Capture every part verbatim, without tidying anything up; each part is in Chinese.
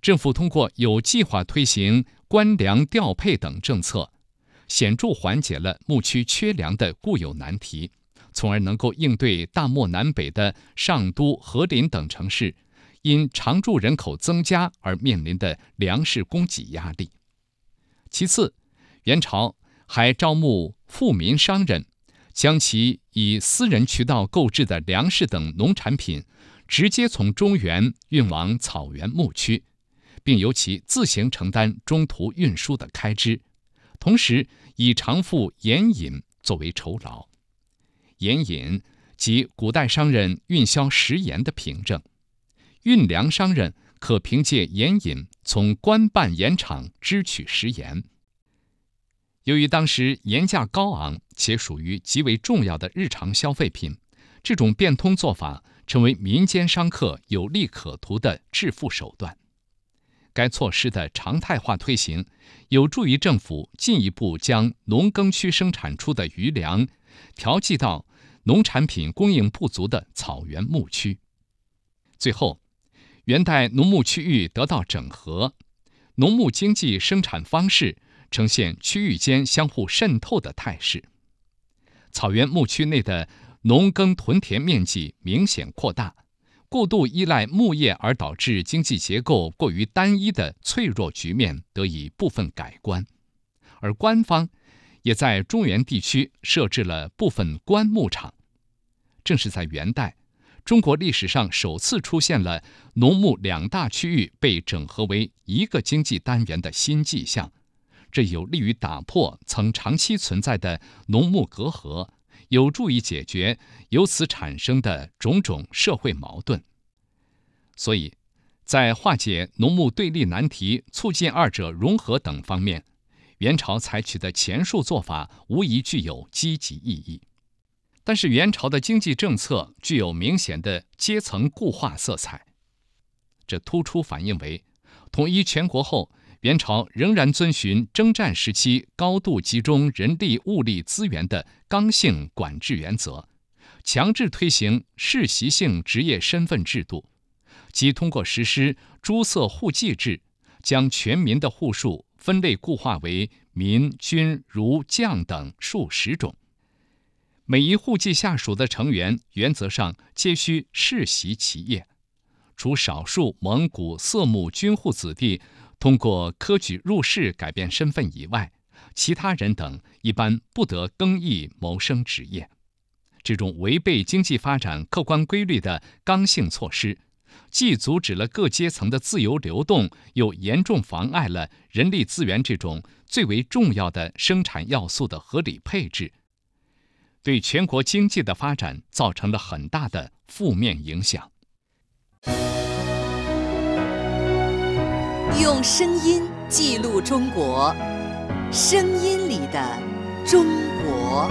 政府通过有计划推行官粮调配等政策，显著缓解了牧区缺粮的固有难题，从而能够应对大漠南北的上都、禾林等城市因常住人口增加而面临的粮食供给压力。其次，元朝还招募富民商人，将其以私人渠道购置的粮食等农产品直接从中原运往草原牧区，并由其自行承担中途运输的开支，同时以偿付盐引作为酬劳。盐引即古代商人运销食盐的凭证，运粮商人可凭借盐引从官办盐场支取食盐。由于当时盐价高昂且属于极为重要的日常消费品，这种变通做法成为民间商客有利可图的致富手段。该措施的常态化推行，有助于政府进一步将农耕区生产出的余粮调剂到农产品供应不足的草原牧区。最后，元代农牧区域得到整合，农牧经济生产方式呈现区域间相互渗透的态势。草原牧区内的农耕屯田面积明显扩大，过度依赖牧业而导致经济结构过于单一的脆弱局面得以部分改观，而官方也在中原地区设置了部分官牧场。正是在元代，中国历史上首次出现了农牧两大区域被整合为一个经济单元的新迹象，这有利于打破曾长期存在的农牧隔阂，有助于解决由此产生的种种社会矛盾。所以，在化解农牧对立难题、促进二者融合等方面，元朝采取的前述做法无疑具有积极意义。但是元朝的经济政策具有明显的阶层固化色彩，这突出反映为统一全国后，元朝仍然遵循征战时期高度集中人力物力资源的刚性管制原则，强制推行世袭性职业身份制度，即通过实施诸色户籍制，将全民的户数分类固化为民、军、儒、将等数十种。每一户籍下属的成员原则上皆需世袭其业，除少数蒙古、色目军户子弟通过科举入仕改变身份以外，其他人等一般不得更易谋生职业。这种违背经济发展客观规律的刚性措施，既阻止了各阶层的自由流动，又严重妨碍了人力资源这种最为重要的生产要素的合理配置，对全国经济的发展造成了很大的负面影响。 用声音记录中国，声音里的中国。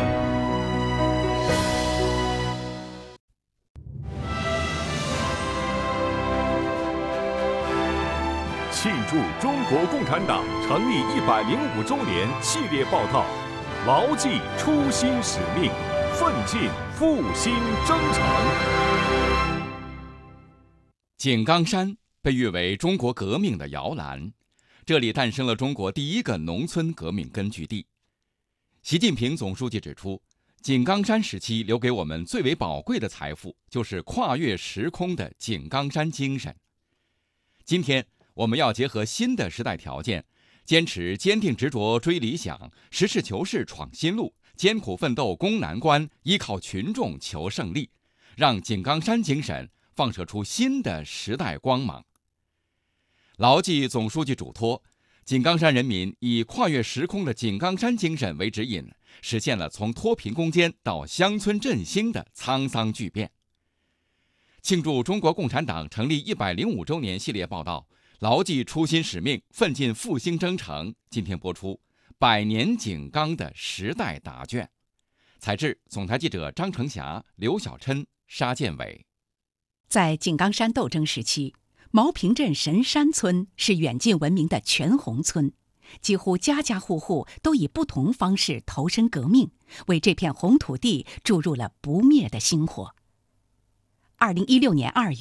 庆祝中国共产党成立一百零五周年系列报道，牢记初心使命，奋进复兴征程。 井冈山被誉为中国革命的摇篮，这里诞生了中国第一个农村革命根据地。习近平总书记指出，井冈山时期留给我们最为宝贵的财富，就是跨越时空的井冈山精神。今天我们要结合新的时代条件，坚持坚定执着追理想，实事求是闯新路，艰苦奋斗攻难关，依靠群众求胜利，让井冈山精神放射出新的时代光芒。牢记总书记嘱托，井冈山人民以跨越时空的井冈山精神为指引，实现了从脱贫攻坚到乡村振兴的沧桑巨变。庆祝中国共产党成立一百零五周年系列报道，牢记初心使命，奋进复兴征程，今天播出百年井冈的时代答卷。采制总台记者张成霞、刘晓琛、沙建伟。 在井冈山斗争时期，毛坪镇神山村是远近闻名的全红村，几乎家家户户都以不同方式投身革命，为这片红土地注入了不灭的星火。二零一六年二月，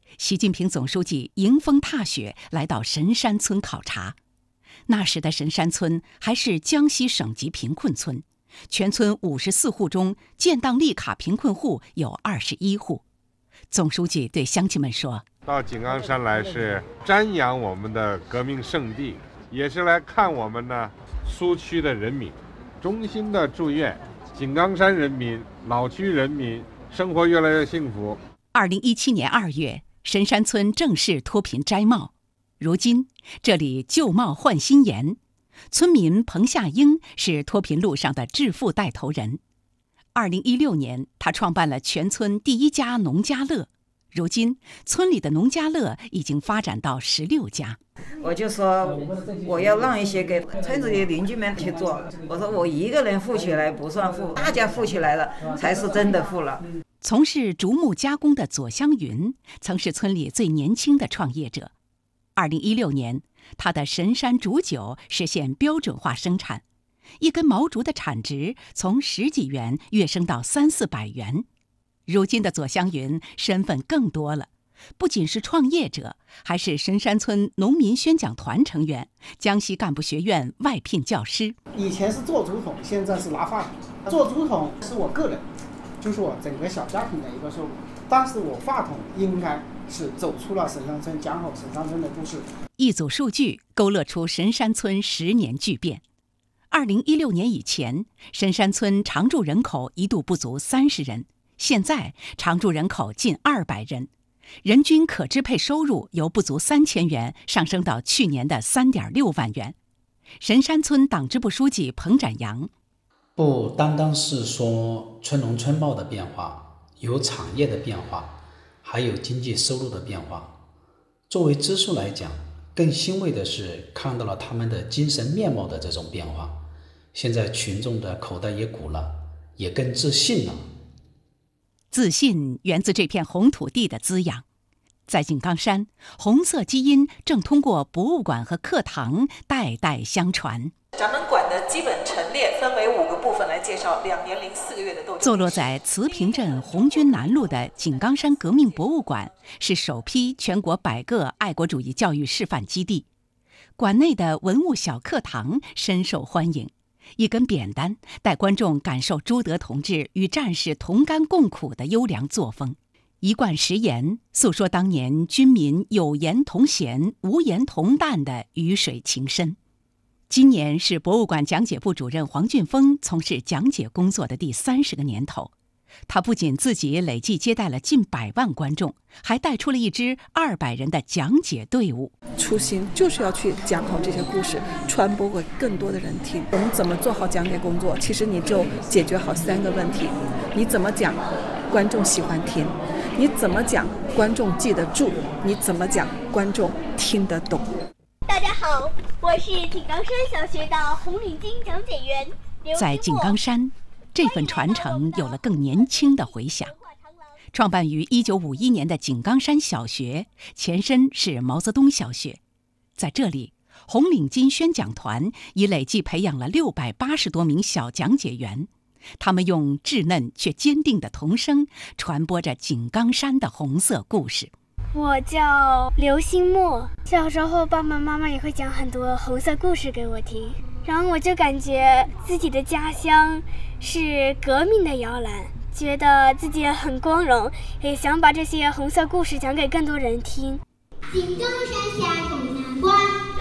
习近平总书记迎风踏雪来到神山村考察。那时的神山村还是江西省级贫困村，全村五十四户中，建档立卡贫困户有二十一户。总书记对乡亲们说：“ 到井冈山来是瞻仰我们的革命圣地，也是来看我们呢苏区的人民。衷心的祝愿井冈山人民、老区人民生活越来越幸福。” 二零一七年二月，神山村正式脱贫摘帽。如今这里旧帽换新颜，村民彭夏英是脱贫路上的致富带头人。二零一六年，他创办了全村第一家农家乐。如今，村里的农家乐已经发展到十六家。 我就说我要让一些给村子里邻居们去做。我说我一个人富起来不算富，大家富起来了才是真的富了。 从事竹木加工的左香云曾是村里最年轻的创业者。二零一六年，他的神山竹酒实现标准化生产，一根毛竹的产值从十几元跃升到三四百元。如今的左香云身份更多了，不仅是创业者，还是神山村农民宣讲团成员，江西干部学院外聘教师。 以前是做竹筒，现在是拿话筒。做竹筒是我个人，就是我整个小家庭的一个收入，但是我话筒应该是走出了神山村，讲好神山村的故事。 一组数据勾勒出神山村十年巨变。二零一六年以前，神山村常住人口一度不足三十人，现在常住人口近二百人，人均可支配收入由不足三千元上升到去年的三点六万元。神山村党支部书记彭展阳： 不单单是说村农村贸的变化，有产业的变化，还有经济收入的变化。作为支书来讲，更欣慰的是看到了他们的精神面貌的这种变化。现在群众的口袋也鼓了，也更自信了。 自信源自这片红土地的滋养。在井冈山，红色基因正通过博物馆和课堂代代相传。 咱们馆的基本陈列分为五个部分来介绍两年零四个月的斗争。 坐落在慈平镇红军南路的井冈山革命博物馆是首批全国百个爱国主义教育示范基地。馆内的文物小课堂深受欢迎，一根扁担带观众感受朱德同志与战士同甘共苦的优良作风。一贯实言诉说当年军民有言同咸、无言同淡的鱼水情深。今年是博物馆讲解部主任黄俊峰从事讲解工作的第三十个年头，他不仅自己累计接待了近百万观众，还带出了一支二百人的讲解队伍。 初心就是要去讲好这些故事，传播给更多的人听。我们怎么做好讲解工作？其实你就解决好三个问题：你怎么讲，观众喜欢听；你怎么讲，观众记得住；你怎么讲，观众听得懂。 大家好，我是井冈山小学的红领巾讲解员刘。 在井冈山，这份传承有了更年轻的回响。创办于一九五一年的井冈山小学，前身是毛泽东小学。在这里，红领巾宣讲团已累计培养了六百八十多名小讲解员，他们用稚嫩却坚定的童声传播着井冈山的红色故事。 我叫刘新墨，小时候爸爸妈妈也会讲很多红色故事给我听，然后我就感觉自己的家乡是革命的摇篮，觉得自己也很光荣，也想把这些红色故事讲给更多人听。 井冈山下东南关，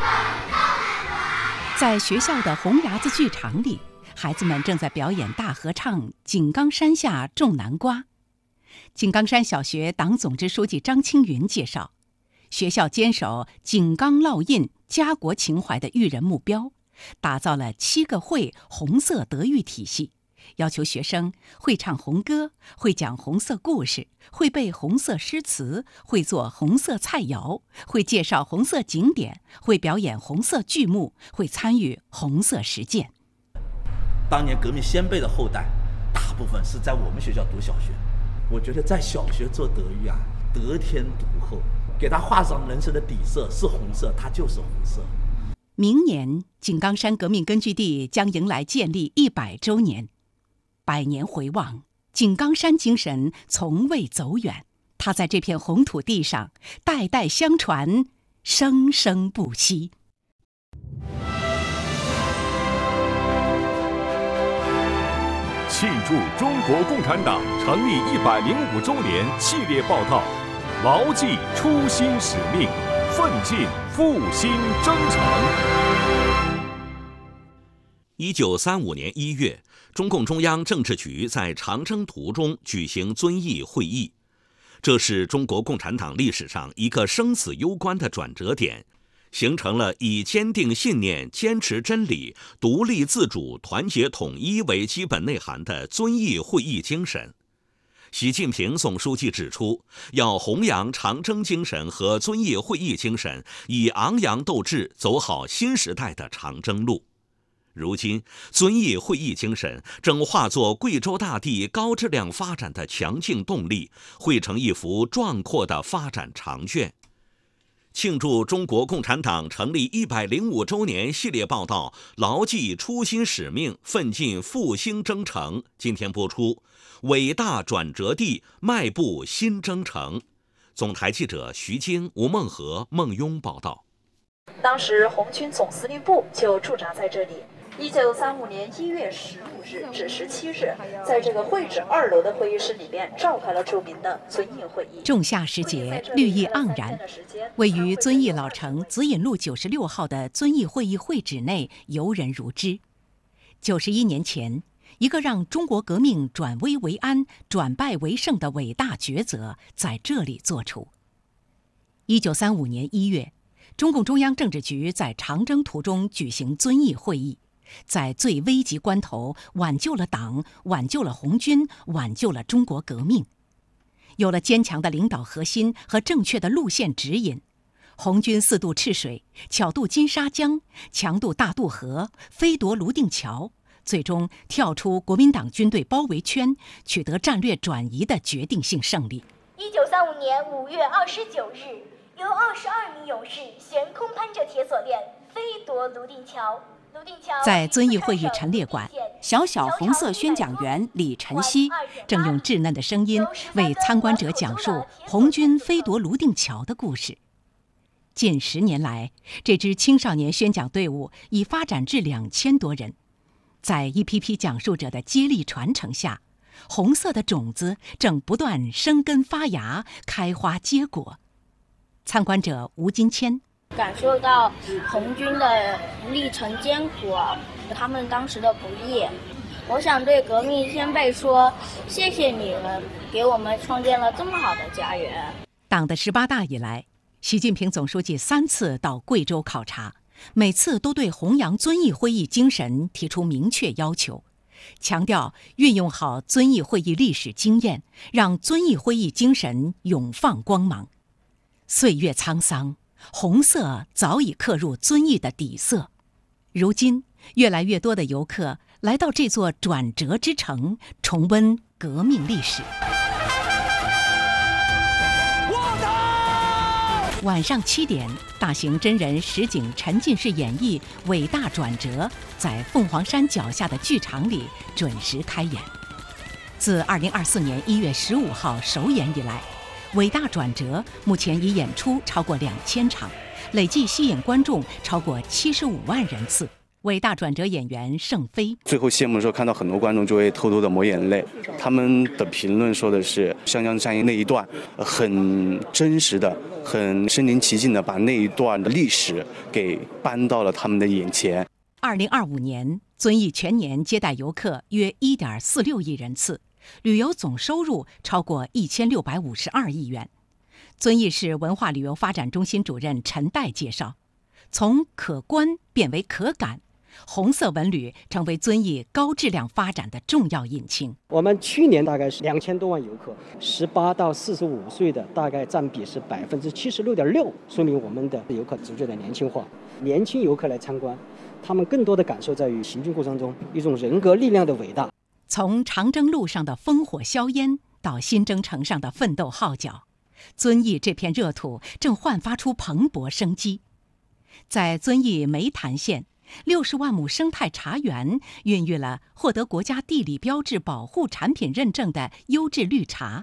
在学校的红牙子剧场里，孩子们正在表演大合唱《井冈山下种南瓜》。井冈山小学党总支书记张青云介绍，学校坚守井冈烙印家国情怀的育人目标，打造了七个会红色德育体系，要求学生会唱红歌，会讲红色故事，会背红色诗词，会做红色菜肴，会介绍红色景点，会表演红色剧目，会参与红色实践。 当年革命先辈的后代大部分是在我们学校读小学，我觉得在小学做德育啊，得天独厚，给他画上人生的底色是红色，它就是红色。 明年井冈山革命根据地将迎来建立一百周年，百年回望，井冈山精神从未走远， 它在这片红土地上代代相传，生生不息。 庆祝中国共产党成立一百零五周年系列报道，牢记初心使命，奋进复兴征程。 一九三五年一月，中共中央政治局在长征途中举行遵义会议，这是中国共产党历史上一个生死攸关的转折点，形成了以坚定信念、坚持真理、独立自主、团结统一为基本内涵的遵义会议精神。习近平总书记指出，要弘扬长征精神和遵义会议精神，以昂扬斗志走好新时代的长征路。如今，遵义会议精神正化作贵州大地高质量发展的强劲动力，绘成一幅壮阔的发展长卷。庆祝中国共产党成立一百零五周年系列报道，牢记初心使命，奋进复兴征程。今天播出，伟大转折地，迈步新征程。总台记者徐晶、吴梦和、孟雍报道。 当时红军总司令部就驻扎在这里。一九三五年一月十五日至十七日，在这个会址二楼的会议室里面召开了著名的遵义会议。 仲夏时节，绿意盎然，位于遵义老城紫隐路九十六号的遵义会议会址内游人如织。九十一年前，一个让中国革命转危为安、转败为胜的伟大抉择在这里做出。一九三五年一月，中共中央政治局在长征途中举行遵义会议，在最危急关头挽救了党，挽救了红军，挽救了中国革命。有了坚强的领导核心和正确的路线指引，红军四渡赤水，巧渡金沙江，强渡大渡河，飞夺泸定桥，最终跳出国民党军队包围圈，取得战略转移的决定性胜利。 一九三五年五月二十九日，由二十二名勇士悬空攀着铁锁链，飞夺泸定桥。 在遵义会议陈列馆，小小红色宣讲员李晨曦正用稚嫩的声音为参观者讲述红军飞夺泸定桥的故事。近十年来，这支青少年宣讲队伍已发展至两千多人。在一批批讲述者的接力传承下，红色的种子正不断生根发芽、开花结果。参观者吴金谦。 感受到红军的历程艰苦，他们当时的不易。我想对革命先辈说，谢谢你们给我们创建了这么好的家园。 党的十八大以来，习近平总书记三次到贵州考察，每次都对弘扬遵义会议精神提出明确要求，强调运用好遵义会议历史经验，让遵义会议精神永放光芒。岁月沧桑，红色早已刻入遵义的底色。如今，越来越多的游客来到这座转折之城，重温革命历史。晚上七点，大型真人实景沉浸式演绎《伟大转折》在凤凰山脚下的剧场里准时开演。自二零二四年一月十五号首演以来，《伟大转折》目前已演出超过两千场，累计吸引观众超过七十五万人次。伟大转折演员盛飞最后谢幕的时候，看到很多观众就会偷偷的抹眼泪。他们的评论说的是湘江战役那一段很真实的、很身临其境的把那一段的历史给搬到了他们的眼前。 二零二五年，遵义全年接待游客约一点四六亿人次，旅游总收入超过一千六百五十二亿元。遵义市文化旅游发展中心主任陈岱介绍，从可观变为可感。红色文旅成为遵义高质量发展的重要引擎。 我们去年大概是两千多万游客，十八到四十五岁的大概占比是百分之七十六点六，说明我们的游客逐渐的年轻化。年轻游客来参观，他们更多的感受在于行军过程中一种人格力量的伟大。 从长征路上的烽火硝烟到新征程上的奋斗号角，遵义这片热土正焕发出蓬勃生机。在遵义梅潭县，六十万亩生态茶园孕育了获得国家地理标志保护产品认证的优质绿茶，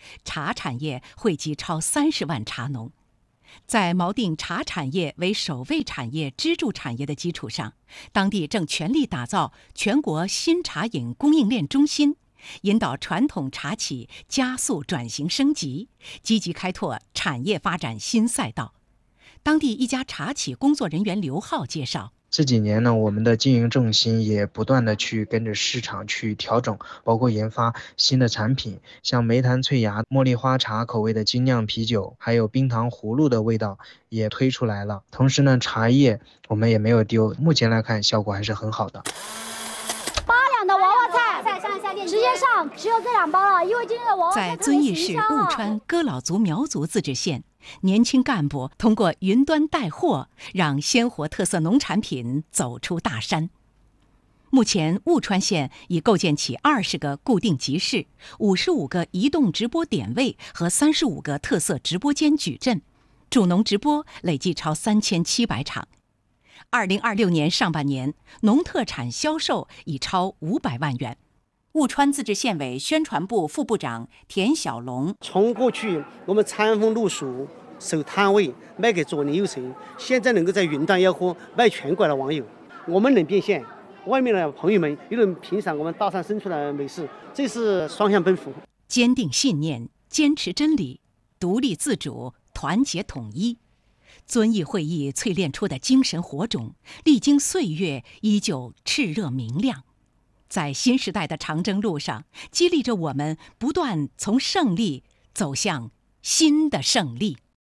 茶产业惠及超三十万茶农。在锚定茶产业为首位产业支柱产业的基础上，当地正全力打造全国新茶饮供应链中心，引导传统茶企加速转型升级，积极开拓产业发展新赛道。当地一家茶企工作人员刘浩介绍， 这几年呢，我们的经营重心也不断的去跟着市场去调整，包括研发新的产品，像梅坛翠芽茉莉花茶口味的精酿啤酒，还有冰糖葫芦的味道也推出来了。同时呢，茶叶我们也没有丢，目前来看效果还是很好的。 八两的娃娃菜，直接上，只有这两包了，因为今天的娃娃菜在遵义市务川哥老族苗族自治县，年轻干部通过云端带货，让鲜活特色农产品走出大山。目前，务川县已构建起二十个固定集市、五十五个移动直播点位和三十五个特色直播间矩阵，助农直播累计超三千七百场。二零二六年上半年，农特产销售已超五百万元。务川自治县委宣传部副部长田小龙， 从过去我们餐风露宿守摊位卖给左邻右舍，现在能够在云端吆喝卖全国的网友，我们能变现，外面的朋友们又能品赏我们大山深处的美食，这是双向奔赴。 坚定信念，坚持真理，独立自主，团结统一。遵义会议淬炼出的精神火种，历经岁月依旧炽热明亮，在新时代的长征路上，激励着我们不断从胜利走向新的胜利。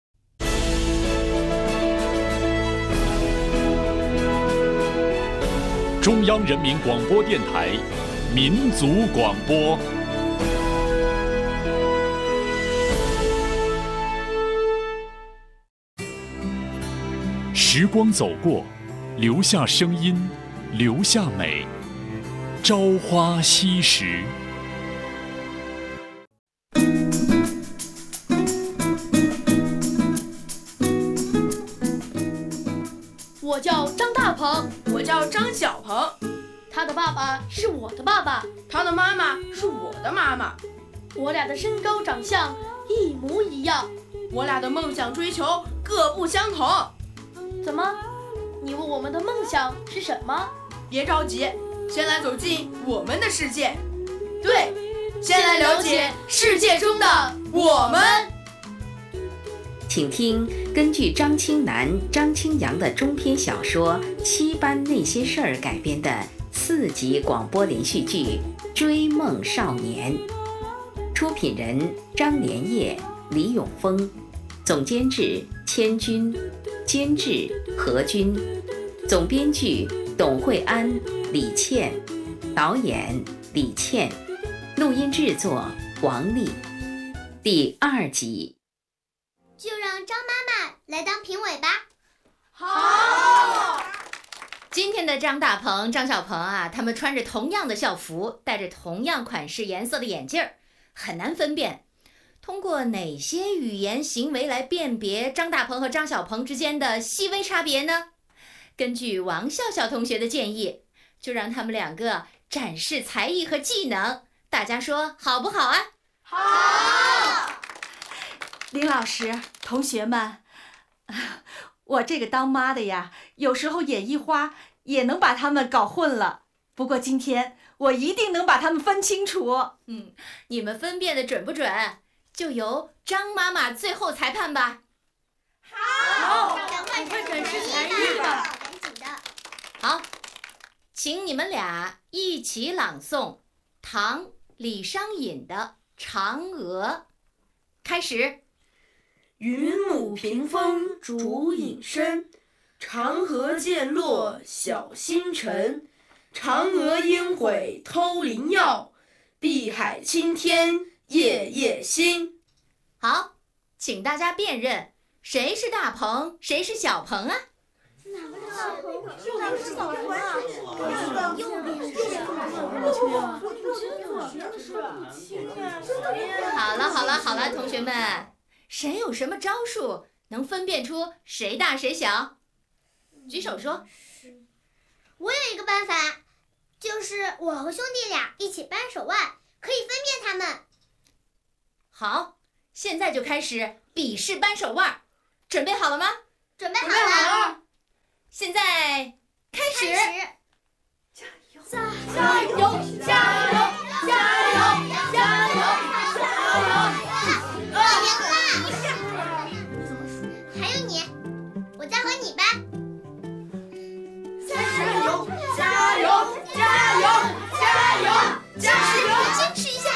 中央人民广播电台民族广播。时光走过，留下声音，留下美。朝花夕拾。 我叫张大鹏，我叫张小鹏。他的爸爸是我的爸爸，他的妈妈是我的妈妈。我俩的身高长相一模一样，我俩的梦想追求各不相同。怎么？你问我们的梦想是什么？别着急，先来走进我们的世界。对，先来了解世界中的我们。 请听根据张清南、张清扬的中篇小说《七班那些事儿》改编的四集广播连续剧《追梦少年》，出品人张连业、李永峰，总监制千军，监制何军，总编剧董慧安、李倩，导演李倩，录音制作王丽。第二集， 就让张妈妈来当评委吧。 好。 今天的张大鹏、张小鹏啊，他们穿着同样的校服，戴着同样款式颜色的眼镜儿，很难分辨。通过哪些语言行为来辨别张大鹏和张小鹏之间的细微差别呢？根据王笑笑同学的建议，就让他们两个展示才艺和技能，大家说好不好啊？ 好。 林老师，同学们，我这个当妈的呀，有时候眼一花也能把他们搞混了。不过今天我一定能把他们分清楚。 嗯，你们分辨的准不准？就由张妈妈最后裁判吧。 好，赶快展示才艺吧。 好，请你们俩一起朗诵唐李商隐的《嫦娥》，开始。 云母屏风烛影深，长河渐落晓星沉。嫦娥应悔偷灵药，碧海青天夜夜心。 好，请大家辨认，谁是大鹏，谁是小鹏啊？ 哪个是小鹏？右边是小鹏啊！右边是小鹏。 好了好了好了，同学们，谁有什么招数能分辨出谁大谁小？举手说。 我有一个办法，就是我和兄弟俩一起扳手腕，可以分辨他们。 好，现在就开始比试扳手腕，准备好了吗？ 准备好了。 现在开始。 加油！ 加油！加油！加油！加油！加油！ 我赢了！还有你，我再和你掰。 加油！加油！加油！加油！加油！ 坚持一下。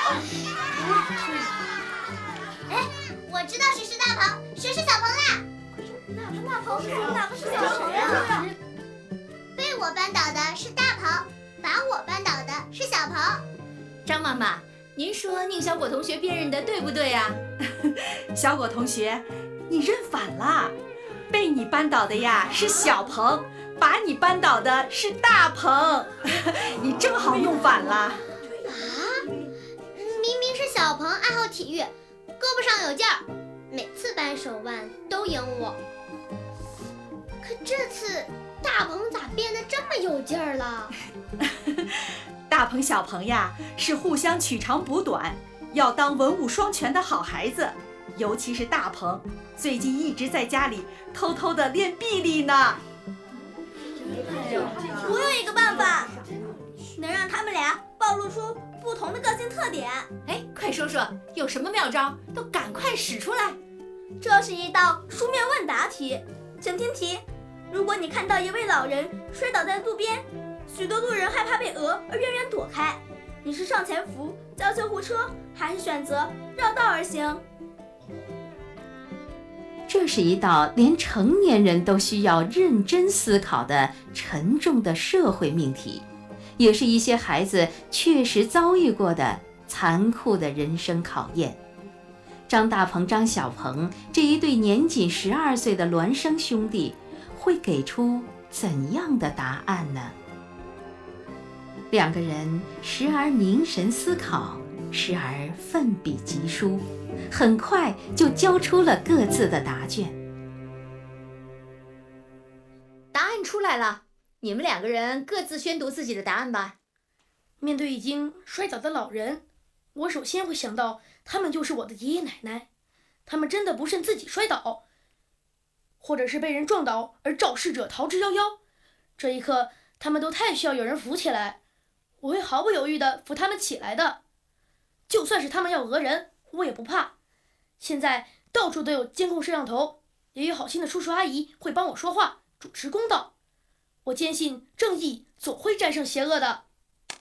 哎，我知道谁是大鹏，谁是小鹏啦。 大鹏是谁？大鹏是小鹏啊！ 被我扳倒的是大鹏，把我扳倒的是小鹏。 张妈妈，您说宁小果同学辨认的对不对啊？ 小果同学，你认反了，被你扳倒的呀是小鹏，把你扳倒的是大鹏，你正好弄反了。 啊，明明是小鹏爱好体育，胳膊上有劲儿，每次扳手腕都赢我。可这次大鹏咋变得这么有劲儿了？ 大鹏小鹏呀，是互相取长补短，要当文武双全的好孩子。尤其是大鹏，最近一直在家里偷偷的练臂力呢。 我有一个办法，能让他们俩暴露出不同的个性特点。 哎，快说说，有什么妙招？都赶快使出来！ 这是一道书面问答题，请听题：如果你看到一位老人摔倒在路边，许多路人害怕被讹而远远躲开，你是上前扶叫救护车，还是选择绕道而行？ 这是一道连成年人都需要认真思考的沉重的社会命题，也是一些孩子确实遭遇过的残酷的人生考验。张大鹏、张小鹏这一对年仅十二岁的孪生兄弟，会给出怎样的答案呢？两个人时而凝神思考，时而奋笔疾书，很快就交出了各自的答卷。 答案出来了，你们两个人各自宣读自己的答案吧。 面对已经摔倒的老人，我首先会想到他们就是我的爷爷奶奶，他们真的不慎自己摔倒，或者是被人撞倒而肇事者逃之夭夭，这一刻他们都太需要有人扶起来，我会毫不犹豫地扶他们起来的。就算是他们要讹人，我也不怕。现在到处都有监控摄像头，也有好心的叔叔阿姨会帮我说话，主持公道。我坚信正义总会战胜邪恶的。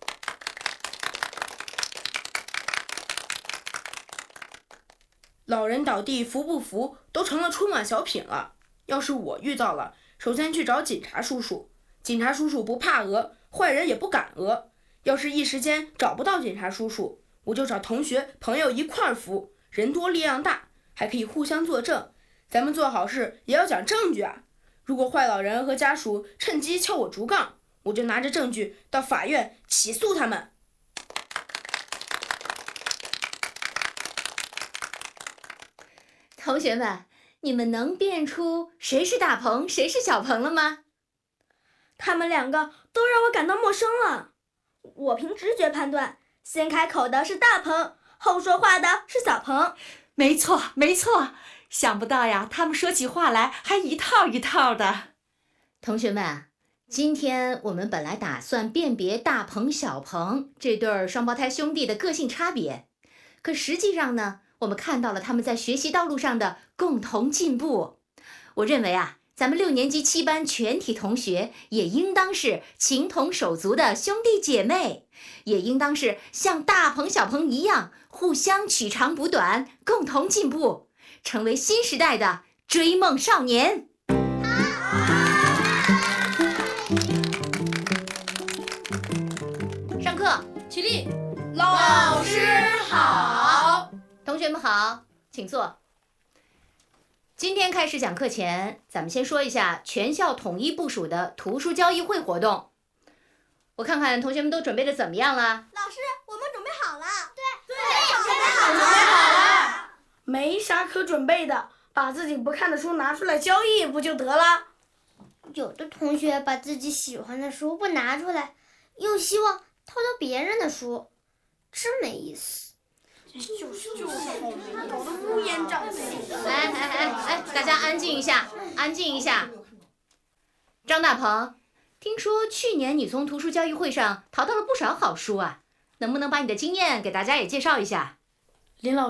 老人倒地扶不扶都成了春晚小品了。要是我遇到了，首先去找警察叔叔。警察叔叔不怕讹，坏人也不敢讹。要是一时间找不到警察叔叔，我就找同学朋友一块儿扶，人多力量大，还可以互相作证。咱们做好事也要讲证据啊！如果坏老人和家属趁机撬我竹杠，我就拿着证据到法院起诉他们。 同学们，你们能辨出谁是大鹏，谁是小鹏了吗？ 他们两个都让我感到陌生了。我凭直觉判断，先开口的是大鹏，后说话的是小鹏。 没错，没错，想不到呀，他们说起话来还一套一套的。 同学们，今天我们本来打算辨别大鹏、小鹏这对双胞胎兄弟的个性差别，可实际上呢，我们看到了他们在学习道路上的共同进步。我认为啊，咱们六年级七班全体同学也应当是情同手足的兄弟姐妹，也应当是像大鹏、小鹏一样互相取长补短，共同进步，成为新时代的追梦少年。上课，起立。 老师好。 同学们好，请坐。今天开始讲课前，咱们先说一下全校统一部署的图书交易会活动。我看看同学们都准备的怎么样了？ 老师，我们准备好了。 对，对，准备好了，准备好了。没啥可准备的，把自己不看的书拿出来交易不就得了？ 有的同学把自己喜欢的书不拿出来，又希望偷偷别人的书，真没意思。 就是就是好没，搞得乌烟瘴气。 哎哎哎哎，大家安静一下，安静一下。张大鹏，听说去年你从图书交易会上淘到了不少好书啊，能不能把你的经验给大家也介绍一下？ 林老